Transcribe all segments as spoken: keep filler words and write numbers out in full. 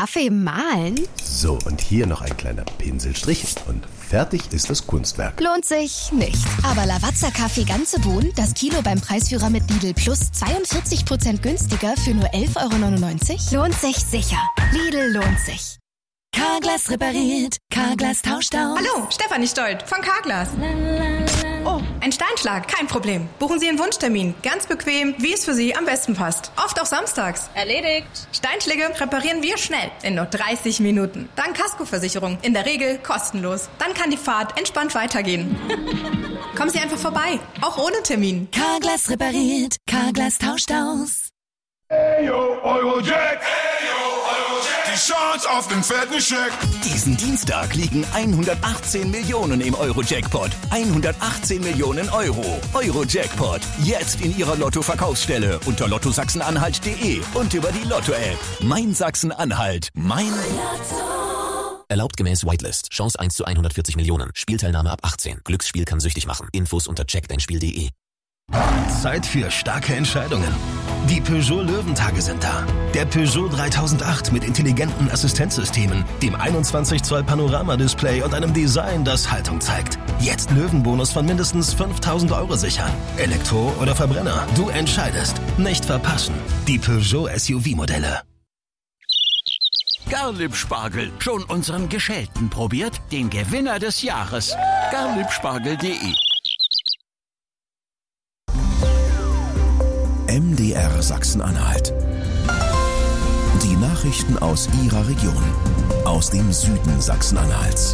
Kaffee mahlen? So, und hier noch ein kleiner Pinselstrich und fertig ist das Kunstwerk. Lohnt sich nicht. Aber Lavazza-Kaffee ganze Bohnen, das Kilo beim Preisführer mit Lidl Plus zweiundvierzig Prozent günstiger für nur elf Euro neunundneunzig? Lohnt sich sicher. Lidl lohnt sich. Carglass repariert, Carglass tauscht aus. Hallo, Stefanie Stolt von Carglass. Oh, ein Steinschlag, kein Problem. Buchen Sie Ihren Wunschtermin, ganz bequem, wie es für Sie am besten passt. Oft auch samstags. Erledigt. Steinschläge reparieren wir schnell, in nur dreißig Minuten. Dank Kaskoversicherung, in der Regel kostenlos. Dann kann die Fahrt entspannt weitergehen. Kommen Sie einfach vorbei, auch ohne Termin. Carglass repariert, Carglass tauscht aus. Hey yo, Eurojack! Hey yo, Eurojack! Die Chance auf den fetten Scheck! Diesen Dienstag liegen hundertachtzehn Millionen im Euro-Jackpot. hundertachtzehn Millionen Euro. Euro-Jackpot. Jetzt in Ihrer Lotto-Verkaufsstelle unter lotto sachsen-anhalt punkt de und über die Lotto-App. Mein Sachsen-Anhalt. Mein Lotto. Erlaubt gemäß Whitelist. Chance eins zu hundertvierzig Millionen. Spielteilnahme ab achtzehn. Glücksspiel kann süchtig machen. Infos unter check dein spiel punkt de. Zeit für starke Entscheidungen. Die Peugeot Löwentage sind da. Der Peugeot dreitausendacht mit intelligenten Assistenzsystemen, dem einundzwanzig Zoll Panoramadisplay und einem Design, das Haltung zeigt. Jetzt Löwenbonus von mindestens fünftausend Euro sichern. Elektro oder Verbrenner, du entscheidest. Nicht verpassen. Die Peugeot S U V-Modelle. Garlib-Spargel. Schon unseren Geschälten probiert? Den Gewinner des Jahres. garlibspargel punkt de. M D R Sachsen-Anhalt. Die Nachrichten aus Ihrer Region. Aus dem Süden Sachsen-Anhalts.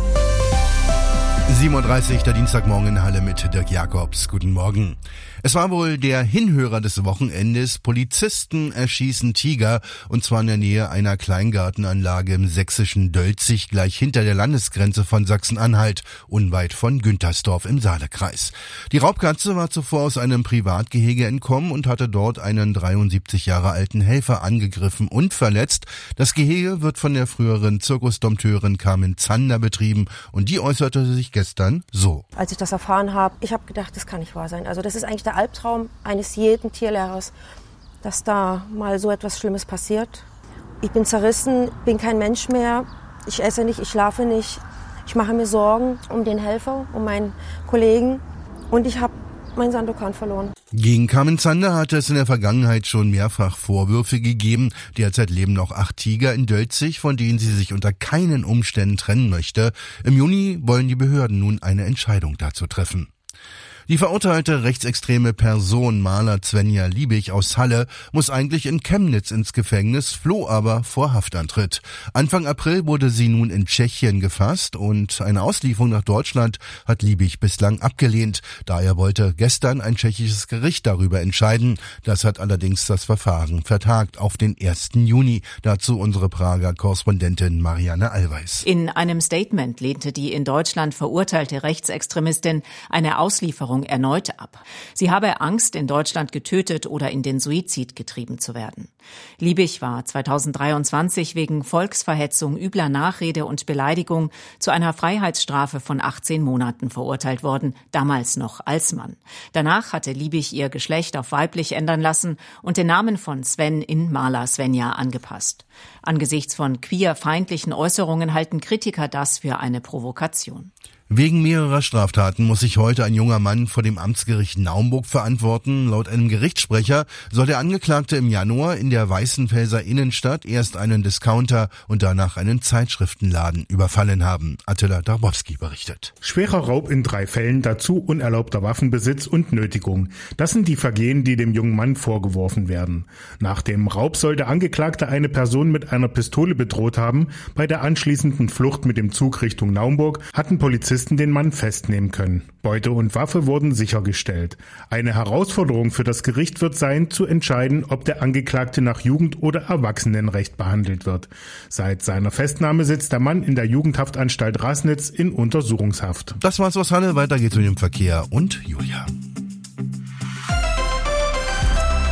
sieben Uhr dreißig, der Dienstagmorgen in Halle mit Dirk Jakobs. Guten Morgen. Es war wohl der Hinhörer des Wochenendes. Polizisten erschießen Tiger, und zwar in der Nähe einer Kleingartenanlage im sächsischen Dölzig, gleich hinter der Landesgrenze von Sachsen-Anhalt, unweit von Güntersdorf im Saalekreis. Die Raubkatze war zuvor aus einem Privatgehege entkommen und hatte dort einen dreiundsiebzig Jahre alten Helfer angegriffen und verletzt. Das Gehege wird von der früheren Zirkusdompteurin Carmen Zander betrieben, und die äußerte sich gestern so. Als ich das erfahren habe, ich habe gedacht, das kann nicht wahr sein. Also das ist eigentlich der Albtraum eines jeden Tierlehrers, dass da mal so etwas Schlimmes passiert. Ich bin zerrissen, bin kein Mensch mehr. Ich esse nicht, ich schlafe nicht. Ich mache mir Sorgen um den Helfer, um meinen Kollegen, und ich habe meinen Sandokan verloren. Gegen Carmen Zander hatte es in der Vergangenheit schon mehrfach Vorwürfe gegeben. Derzeit leben noch acht Tiger in Dölzig, von denen sie sich unter keinen Umständen trennen möchte. Im Juni wollen die Behörden nun eine Entscheidung dazu treffen. Die verurteilte rechtsextreme Person Maler Svenja Liebig aus Halle muss eigentlich in Chemnitz ins Gefängnis, floh aber vor Haftantritt. Anfang April wurde sie nun in Tschechien gefasst, und eine Auslieferung nach Deutschland hat Liebig bislang abgelehnt. Daher wollte gestern ein tschechisches Gericht darüber entscheiden. Das hat allerdings das Verfahren vertagt auf den ersten Juni. Dazu unsere Prager Korrespondentin Marianne Allweis. In einem Statement lehnte die in Deutschland verurteilte Rechtsextremistin eine Auslieferung erneut ab. Sie habe Angst, in Deutschland getötet oder in den Suizid getrieben zu werden. Liebig war zweitausenddreiundzwanzig wegen Volksverhetzung, übler Nachrede und Beleidigung zu einer Freiheitsstrafe von achtzehn Monaten verurteilt worden, damals noch als Mann. Danach hatte Liebig ihr Geschlecht auf weiblich ändern lassen und den Namen von Sven in Maler Svenja angepasst. Angesichts von queerfeindlichen Äußerungen halten Kritiker das für eine Provokation. Wegen mehrerer Straftaten muss sich heute ein junger Mann vor dem Amtsgericht Naumburg verantworten. Laut einem Gerichtssprecher soll der Angeklagte im Januar in der Weißenfelser Innenstadt erst einen Discounter und danach einen Zeitschriftenladen überfallen haben. Attila Darbowski berichtet. Schwerer Raub in drei Fällen, dazu unerlaubter Waffenbesitz und Nötigung. Das sind die Vergehen, die dem jungen Mann vorgeworfen werden. Nach dem Raub soll der Angeklagte eine Person mit einer Pistole bedroht haben. Bei der anschließenden Flucht mit dem Zug Richtung Naumburg hatten Polizisten den Mann festnehmen können. Beute und Waffe wurden sichergestellt. Eine Herausforderung für das Gericht wird sein, zu entscheiden, ob der Angeklagte nach Jugend- oder Erwachsenenrecht behandelt wird. Seit seiner Festnahme sitzt der Mann in der Jugendhaftanstalt Raßnitz in Untersuchungshaft. Das war's aus Halle. Weiter geht's mit dem Verkehr und Julia.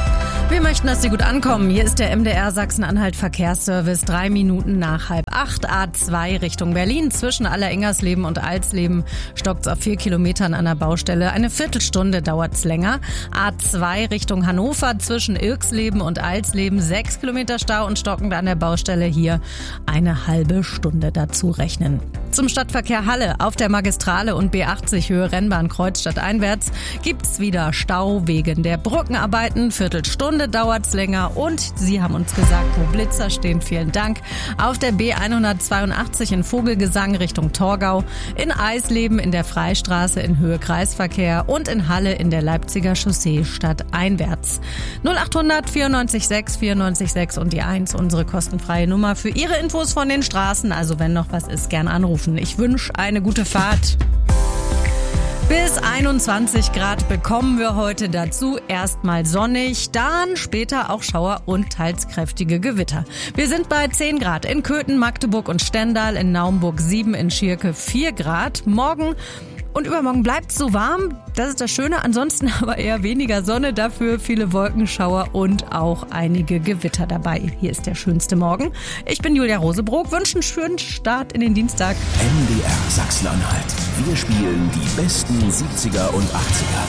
Wir möchten, dass Sie gut ankommen. Hier ist der M D R Sachsen-Anhalt Verkehrsservice. Drei Minuten nach halb acht. A zwei Richtung Berlin. Zwischen Allerengersleben und Alsleben stockt's auf vier Kilometern an der Baustelle. Eine Viertelstunde dauert's länger. A zwei Richtung Hannover. Zwischen Irksleben und Alsleben sechs Kilometer Stau und stockend an der Baustelle. Hier eine halbe Stunde dazu rechnen. Zum Stadtverkehr Halle. Auf der Magistrale und B achtzig Höhe Rennbahn Kreuzstadt einwärts gibt's wieder Stau wegen der Brückenarbeiten. Viertelstunde dauert's länger und Sie haben uns gesagt, wo Blitzer stehen. Vielen Dank. Auf der B hundertzweiundachtzig in Vogelgesang Richtung Torgau, in Eisleben in der Freistraße in Höhe Kreisverkehr und in Halle in der Leipziger Chaussee stadteinwärts. null achthundert vierundneunzig sechs vierundneunzig sechs und die eins, unsere kostenfreie Nummer für Ihre Infos von den Straßen. Also wenn noch was ist, gern anrufen. Ich wünsche eine gute Fahrt. Bis einundzwanzig Grad bekommen wir heute dazu. Erstmal sonnig, dann später auch Schauer und teils kräftige Gewitter. Wir sind bei zehn Grad in Köthen, Magdeburg und Stendal, in Naumburg sieben, in Schierke vier Grad. Morgen und übermorgen bleibt es so warm. Das ist das Schöne. Ansonsten aber eher weniger Sonne, dafür viele Wolkenschauer und auch einige Gewitter dabei. Hier ist der schönste Morgen. Ich bin Julia Rosebrock, wünsche einen schönen Start in den Dienstag. M D R Sachsen-Anhalt. Wir spielen die besten siebziger und achtziger.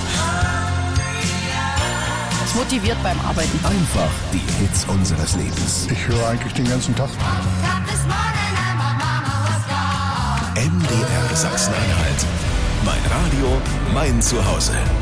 Das motiviert beim Arbeiten. Einfach die Hits unseres Lebens. Ich höre eigentlich den ganzen Tag. M D R Sachsen-Anhalt. Mein Radio, mein Zuhause.